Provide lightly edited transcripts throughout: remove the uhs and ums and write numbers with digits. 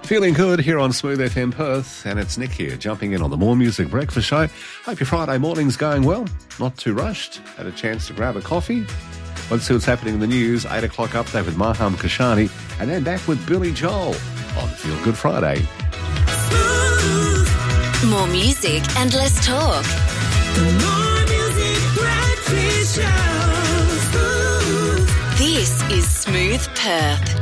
Feeling good here on Smooth FM Perth, and it's Nick here, jumping in on the More Music Breakfast Show. Hope your Friday morning's going well, not too rushed, had a chance to grab a coffee. Let's see what's happening in the news. 8 o'clock update with Maham Kashani, and then back with Billy Joel on Feel Good Friday. More music and less talk. More Music Breakfast Show. This is Smooth Perth.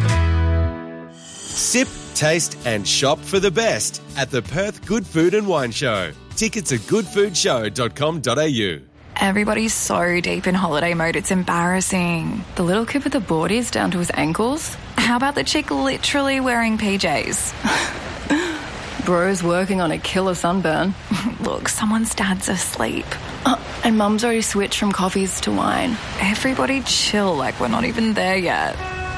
Sip, taste and shop for the best at the Perth Good Food and Wine Show. Tickets at goodfoodshow.com.au. Everybody's so deep in holiday mode, it's embarrassing. The little kid with the boardies down to his ankles? How about the chick literally wearing PJs? Bro's working on a killer sunburn. Look, someone's dad's asleep. And mum's already switched from coffees to wine. Everybody chill, like we're not even there yet.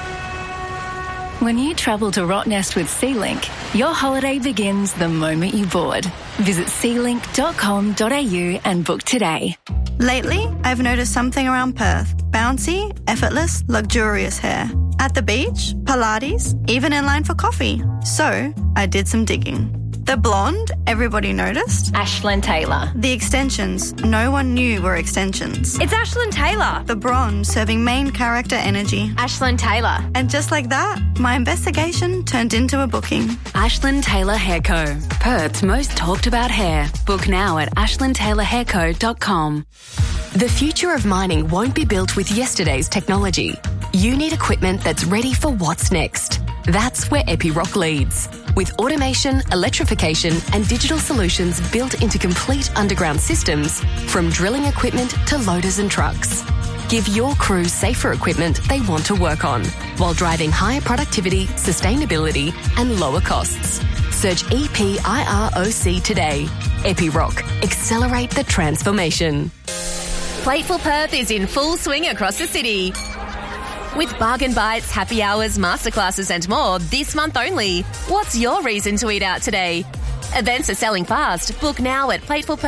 When you travel to Rottnest with SeaLink, your holiday begins the moment you board. Visit sealink.com.au and book today. Lately, I've noticed something around Perth. Bouncy, effortless, luxurious hair. At the beach, Pilates, even in line for coffee. So, I did some digging. The blonde, everybody noticed. Ashlyn Taylor. The extensions, no one knew were extensions. It's Ashlyn Taylor. The bronze, serving main character energy. Ashlyn Taylor. And just like that, my investigation turned into a booking. Ashlyn Taylor Hair Co. Perth's most talked about hair. Book now at ashlyntaylorhairco.com. The future of mining won't be built with yesterday's technology. You need equipment that's ready for what's next. That's where Epiroc leads. With automation, electrification and digital solutions built into complete underground systems, from drilling equipment to loaders and trucks. Give your crew safer equipment they want to work on, while driving higher productivity, sustainability and lower costs. Search EPIROC today. Epiroc. Accelerate the transformation. Plateful Perth is in full swing across the city. With bargain bites, happy hours, masterclasses and more this month only. What's your reason to eat out today? Events are selling fast. Book now at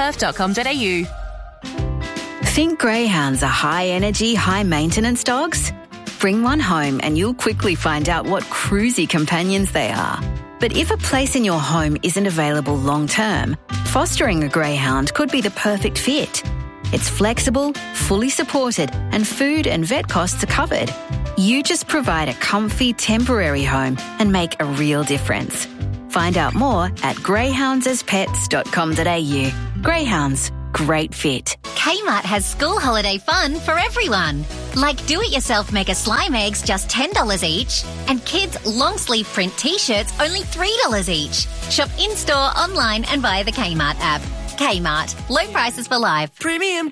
platefulperth.com.au. Think greyhounds are high-energy, high-maintenance dogs? Bring one home and you'll quickly find out what cruisy companions they are. But if a place in your home isn't available long-term, fostering a greyhound could be the perfect fit. It's flexible, fully supported, and food and vet costs are covered. You just provide a comfy, temporary home and make a real difference. Find out more at greyhoundsaspets.com.au. Greyhounds, great fit. Kmart has school holiday fun for everyone. Like do-it-yourself mega slime eggs, just $10 each. And kids' long-sleeve print T-shirts, only $3 each. Shop in-store, online and via the Kmart app. Kmart. Low prices for life. Premium